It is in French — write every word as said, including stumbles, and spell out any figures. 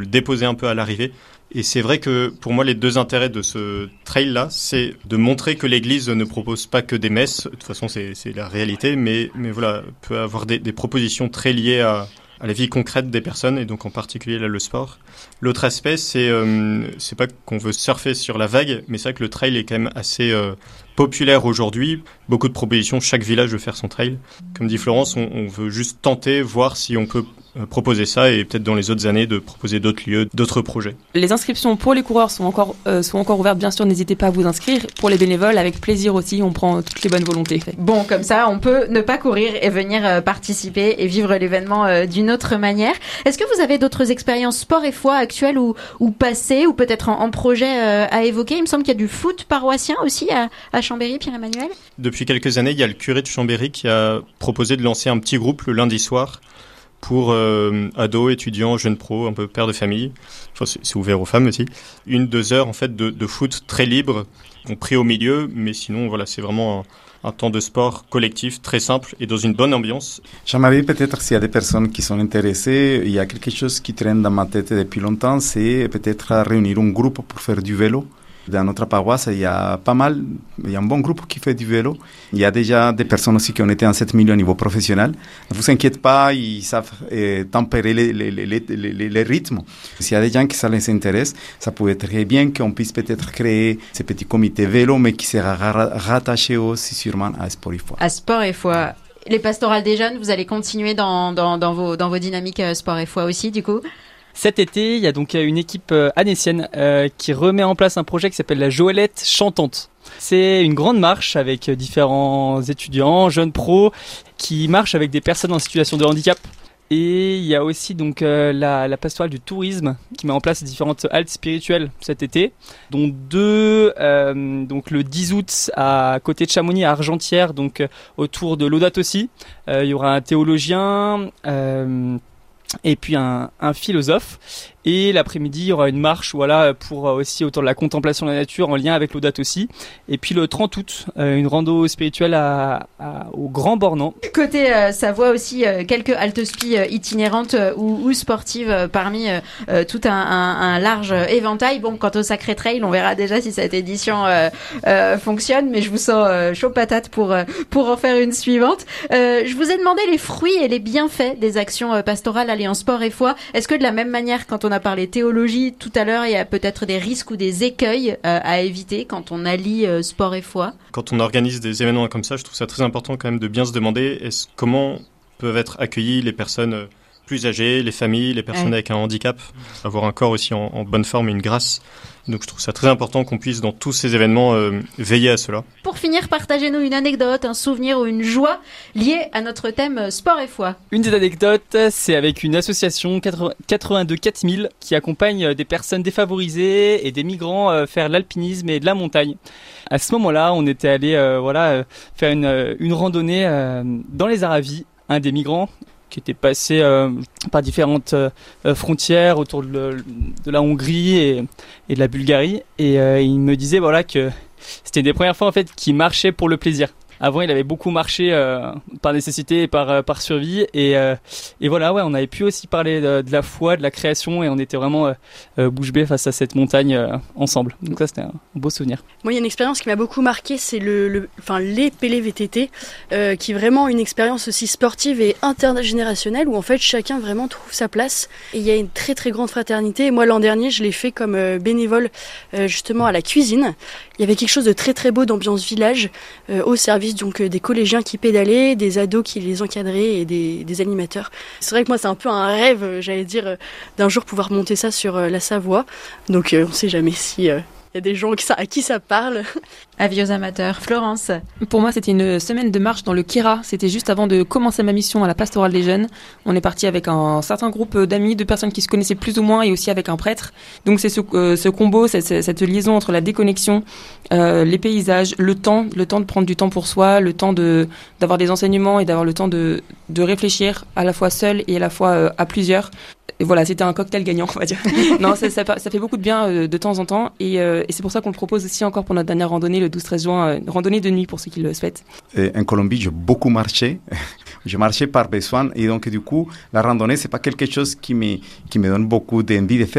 déposer un peu à l'arrivée. Et c'est vrai que pour moi, les deux intérêts de ce trail-là, c'est de montrer que l'Église ne propose pas que des messes. De toute façon, c'est, c'est la réalité, mais, mais voilà, peut avoir des, des propositions très liées à, à la vie concrète des personnes, et donc en particulier là, le sport. L'autre aspect, c'est, euh, c'est pas qu'on veut surfer sur la vague, mais c'est vrai que le trail est quand même assez euh, populaire aujourd'hui. Beaucoup de propositions, chaque village veut faire son trail. Comme dit Florence, on, on veut juste tenter, voir si on peut proposer ça, et peut-être dans les autres années de proposer d'autres lieux, d'autres projets. Les inscriptions pour les coureurs sont encore, euh, sont encore ouvertes, bien sûr, n'hésitez pas à vous inscrire. Pour les bénévoles, avec plaisir aussi, on prend toutes les bonnes volontés. Bon, comme ça, on peut ne pas courir et venir euh, participer et vivre l'événement euh, d'une autre manière. Est-ce que vous avez d'autres expériences sport et foi actuelles ou, ou passées, ou peut-être en, en projet euh, à évoquer? Il me semble qu'il y a du foot paroissien aussi à, à Chambéry, Pierre-Emmanuel. Depuis quelques années, il y a le curé de Chambéry qui a proposé de lancer un petit groupe le lundi soir pour euh, ados, étudiants, jeunes pros, un peu pères de famille. Enfin, c'est, c'est ouvert aux femmes aussi. Une, deux heures en fait de, de foot très libre, on pris au milieu, mais sinon voilà, c'est vraiment un, un temps de sport collectif très simple et dans une bonne ambiance. Jean-Marie, peut-être s'il y a des personnes qui sont intéressées, il y a quelque chose qui traîne dans ma tête depuis longtemps, c'est peut-être réunir un groupe pour faire du vélo. Dans notre paroisse, il y a pas mal, il y a un bon groupe qui fait du vélo. Il y a déjà des personnes aussi qui ont été en sept milieux au niveau professionnel. Ne vous inquiétez pas, ils savent euh, tempérer les, les, les, les, les, les rythmes. S'il y a des gens qui ça les intéresse, ça pourrait être très bien qu'on puisse peut-être créer ces petits comités vélo, mais qui sera rattaché aussi sûrement à Sport et Foi. À Sport et Foi. Les pastorales des jeunes, vous allez continuer dans, dans, dans, vos, dans vos dynamiques Sport et Foi aussi, du coup? Cet été, il y a donc une équipe euh, anécienne euh, qui remet en place un projet qui s'appelle la Joëlette Chantante. C'est une grande marche avec différents étudiants, jeunes pros, qui marchent avec des personnes en situation de handicap. Et il y a aussi donc euh, la, la pastorale du tourisme qui met en place différentes haltes spirituelles cet été, dont deux euh, donc le dix août à côté de Chamonix à Argentière, donc euh, autour de Laudato Si. Euh, il y aura un théologien. Euh, Et puis un, un philosophe. Et l'après-midi, il y aura une marche, voilà, pour aussi autour de la contemplation de la nature en lien avec Laudato Si. Et puis le trente août, euh, une rando spirituelle à, à, au Grand Bornand. Côté euh, Savoie aussi, euh, quelques haltes spi euh, itinérantes euh, ou, ou sportives euh, parmi euh, tout un, un, un large éventail. Bon, quant au Sacré Trail, on verra déjà si cette édition euh, euh, fonctionne, mais je vous sens euh, chaud patate pour euh, pour en faire une suivante. Euh, je vous ai demandé les fruits et les bienfaits des actions euh, pastorales alliant sport et foi. Est-ce que de la même manière, quand on a parlé théologie tout à l'heure, il y a peut-être des risques ou des écueils euh, à éviter quand on allie euh, sport et foi? Quand on organise des événements comme ça, je trouve ça très important quand même de bien se demander est-ce, comment peuvent être accueillies les personnes plus âgées, les familles, les personnes ouais. avec un handicap, avoir un corps aussi en, en bonne forme et une grâce. Donc je trouve ça très important qu'on puisse dans tous ces événements euh, veiller à cela. Pour finir, partagez-nous une anecdote, un souvenir ou une joie liée à notre thème sport et foi. Une des anecdotes, c'est avec une association quatre-vingt-deux quatre mille qui accompagne des personnes défavorisées et des migrants euh, faire l'alpinisme et de la montagne. À ce moment-là, on était allé euh, voilà, euh, faire une, une randonnée euh, dans les Aravis. Un des migrants qui était passé euh, par différentes euh, frontières autour de, de la Hongrie et, et de la Bulgarie. Et euh, il me disait voilà, que c'était une des premières fois en fait, qu'il marchait pour le plaisir. Avant, il avait beaucoup marché euh, par nécessité et par, euh, par survie. Et, euh, et voilà, ouais, on avait pu aussi parler de, de la foi, de la création. Et on était vraiment euh, euh, bouche bée face à cette montagne euh, ensemble. Donc ça, c'était un beau souvenir. Moi, il y a une expérience qui m'a beaucoup marqué, c'est le, le, enfin, les P L V T T, euh, qui est vraiment une expérience aussi sportive et intergénérationnelle, où en fait, chacun vraiment trouve sa place. Et il y a une très très grande fraternité. Et moi, l'an dernier, je l'ai fait comme euh, bénévole euh, justement à la cuisine. Il y avait quelque chose de très très beau d'ambiance village, euh, au service donc euh, des collégiens qui pédalaient, des ados qui les encadraient et des, des animateurs. C'est vrai que moi c'est un peu un rêve, euh, j'allais dire, euh, d'un jour pouvoir monter ça sur euh, la Savoie. Donc euh, on ne sait jamais si euh, y a des gens qui, à qui ça parle. Avis aux amateurs. Florence. Pour moi, c'était une semaine de marche dans le Kira. C'était juste avant de commencer ma mission à la pastorale des jeunes. On est parti avec un certain groupe d'amis, de personnes qui se connaissaient plus ou moins et aussi avec un prêtre. Donc c'est ce, euh, ce combo, cette, cette liaison entre la déconnexion, euh, les paysages, le temps, le temps de prendre du temps pour soi, le temps de d'avoir des enseignements et d'avoir le temps de de réfléchir à la fois seul et à la fois euh, à plusieurs. Et voilà, c'était un cocktail gagnant, on va dire. Non, ça, ça, ça fait beaucoup de bien euh, de temps en temps. Et, euh, et c'est pour ça qu'on le propose aussi encore pour notre dernière randonnée, le douze treize juin, euh, randonnée de nuit pour ceux qui le souhaitent. Et en Colombie, j'ai beaucoup marché. Je marchais par besoin. Et donc, du coup, la randonnée, c'est pas quelque chose qui me, qui me donne beaucoup d'envie de faire.